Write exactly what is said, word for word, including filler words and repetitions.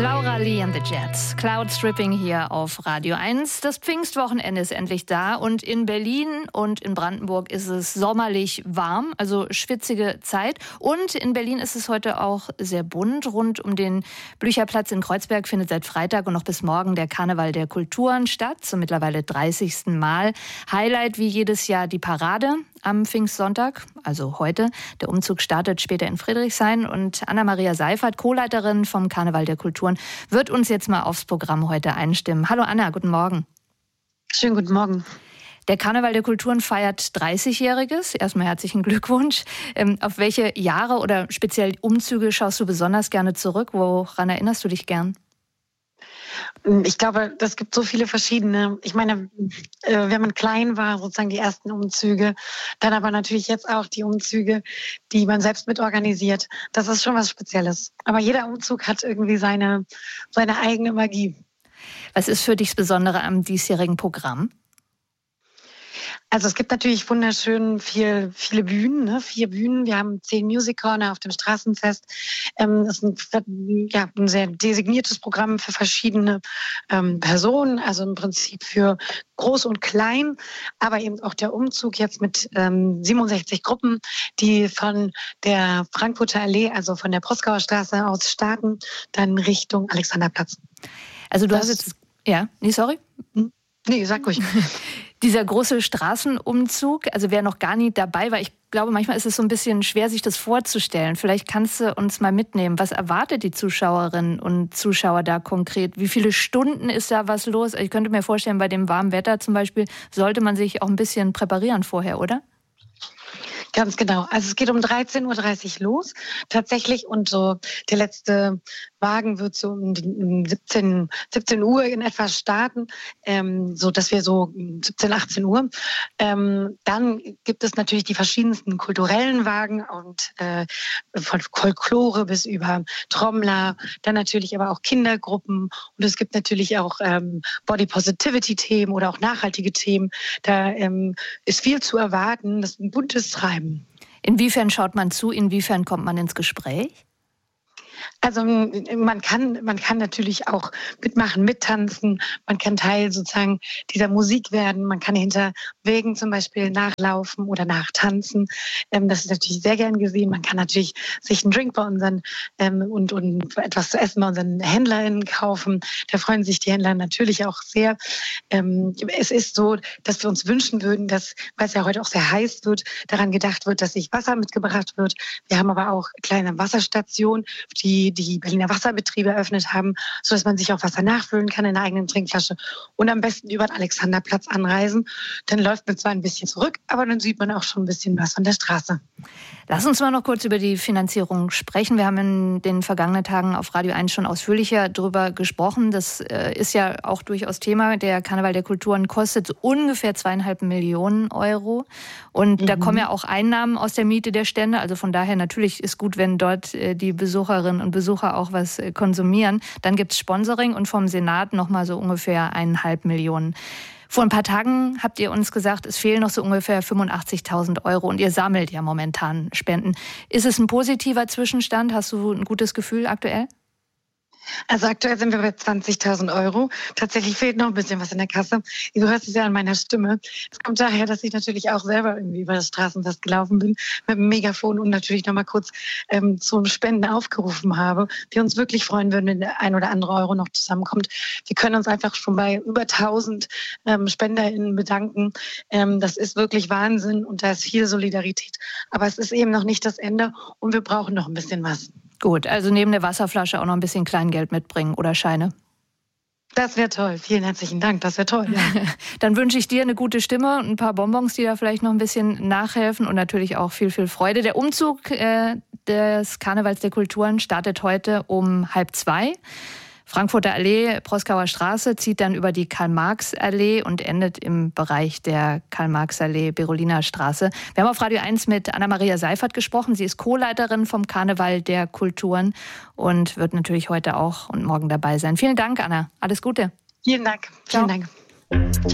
Laura Lee and the Jets. Cloud Stripping hier auf Radio eins. Das Pfingstwochenende ist endlich da und in Berlin und in Brandenburg ist es sommerlich warm, also schwitzige Zeit. Und in Berlin ist es heute auch sehr bunt. Rund um den Blücherplatz in Kreuzberg findet seit Freitag und noch bis morgen der Karneval der Kulturen statt, zum mittlerweile dreißigsten Mal. Highlight wie jedes Jahr die Parade am Pfingstsonntag, also heute. Der Umzug startet später in Friedrichshain und Anna-Maria Seifert, Co-Leiterin vom Karneval der Kulturen, wird uns jetzt mal aufs Programm heute einstimmen. Hallo Anna, guten Morgen. Schönen guten Morgen. Der Karneval der Kulturen feiert dreißigjähriges. Erstmal herzlichen Glückwunsch. Ähm, auf welche Jahre oder speziell Umzüge schaust du besonders gerne zurück? Woran erinnerst du dich gern? Ich glaube, das gibt so viele verschiedene. Ich meine, wenn man klein war, sozusagen die ersten Umzüge, dann aber natürlich jetzt auch die Umzüge, die man selbst mitorganisiert. Das ist schon was Spezielles. Aber jeder Umzug hat irgendwie seine, seine eigene Magie. Was ist für dich das Besondere am diesjährigen Programm? Also es gibt natürlich wunderschön viel, viele Bühnen, ne? vier Bühnen. Wir haben zehn Music Corner auf dem Straßenfest. Ähm, das ist ein, ja, ein sehr designiertes Programm für verschiedene ähm, Personen, also im Prinzip für groß und klein, aber eben auch der Umzug jetzt mit ähm, siebenundsechzig Gruppen, die von der Frankfurter Allee, also von der Proskauer Straße aus starten, dann Richtung Alexanderplatz. Also du das, hast jetzt, ja, nee, sorry? Nee, sag ruhig. Dieser große Straßenumzug, also wer noch gar nie dabei war, ich glaube, manchmal ist es so ein bisschen schwer, sich das vorzustellen. Vielleicht kannst du uns mal mitnehmen. Was erwartet die Zuschauerinnen und Zuschauer da konkret? Wie viele Stunden ist da was los? Ich könnte mir vorstellen, bei dem warmen Wetter zum Beispiel sollte man sich auch ein bisschen präparieren vorher, oder? Ganz genau. Also es geht um dreizehn Uhr dreißig los, tatsächlich. Und so der letzte Wagen wird so um siebzehn, siebzehn Uhr in etwa starten, ähm, so dass wir so siebzehn, achtzehn Uhr. Ähm, dann gibt es natürlich die verschiedensten kulturellen Wagen und äh, von Folklore bis über Trommler, dann natürlich aber auch Kindergruppen und es gibt natürlich auch ähm, Body Positivity Themen oder auch nachhaltige Themen. Da ähm, ist viel zu erwarten. Das ist ein buntes Treiben. Inwiefern schaut man zu? Inwiefern kommt man ins Gespräch? Also man kann, man kann natürlich auch mitmachen, mittanzen. Man kann Teil sozusagen dieser Musik werden. Man kann hinter Wegen zum Beispiel nachlaufen oder nachtanzen. Das ist natürlich sehr gern gesehen. Man kann natürlich sich einen Drink bei unseren ähm, und, und etwas zu essen bei unseren HändlerInnen kaufen. Da freuen sich die Händler natürlich auch sehr. Ähm, es ist so, dass wir uns wünschen würden, dass, weil es ja heute auch sehr heiß wird, daran gedacht wird, dass sich Wasser mitgebracht wird. Wir haben aber auch kleine Wasserstationen, die die Berliner Wasserbetriebe eröffnet haben, sodass man sich auch Wasser nachfüllen kann in der eigenen Trinkflasche und am besten über den Alexanderplatz anreisen. Dann läuft man zwar ein bisschen zurück, aber dann sieht man auch schon ein bisschen was von der Straße. Lass uns mal noch kurz über die Finanzierung sprechen. Wir haben in den vergangenen Tagen auf Radio eins schon ausführlicher darüber gesprochen. Das ist ja auch durchaus Thema. Der Karneval der Kulturen kostet so ungefähr zweieinhalb Millionen Euro. Und mhm. da kommen ja auch Einnahmen aus der Miete der Stände. Also von daher natürlich ist gut, wenn dort die Besucherinnen und Besucher auch was konsumieren. Dann gibt es Sponsoring und vom Senat nochmal so ungefähr eineinhalb Millionen. Vor ein paar Tagen habt ihr uns gesagt, es fehlen noch so ungefähr fünfundachtzigtausend Euro und ihr sammelt ja momentan Spenden. Ist es ein positiver Zwischenstand? Hast du ein gutes Gefühl aktuell? Also aktuell sind wir bei zwanzigtausend Euro. Tatsächlich fehlt noch ein bisschen was in der Kasse. Du hörst es ja an meiner Stimme. Es kommt daher, dass ich natürlich auch selber irgendwie über das Straßenfest gelaufen bin mit dem Megafon und natürlich noch mal kurz ähm, zum Spenden aufgerufen habe. Wir uns wirklich freuen würden, wenn der ein oder andere Euro noch zusammenkommt. Wir können uns einfach schon bei über tausend ähm, SpenderInnen bedanken. Ähm, das ist wirklich Wahnsinn und da ist viel Solidarität. Aber es ist eben noch nicht das Ende und wir brauchen noch ein bisschen was. Gut, also neben der Wasserflasche auch noch ein bisschen Kleingeld mitbringen oder Scheine. Das wäre toll. Vielen herzlichen Dank. Das wäre toll. Ja. Dann wünsche ich dir eine gute Stimme und ein paar Bonbons, die da vielleicht noch ein bisschen nachhelfen und natürlich auch viel, viel Freude. Der Umzug äh, des Karnevals der Kulturen startet heute um halb zwei. Frankfurter Allee, Proskauer Straße zieht dann über die Karl-Marx-Allee und endet im Bereich der Karl-Marx-Allee, Beroliner Straße. Wir haben auf Radio eins mit Anna-Maria Seifert gesprochen. Sie ist Co-Leiterin vom Karneval der Kulturen und wird natürlich heute auch und morgen dabei sein. Vielen Dank, Anna. Alles Gute. Vielen Dank. Vielen Dank.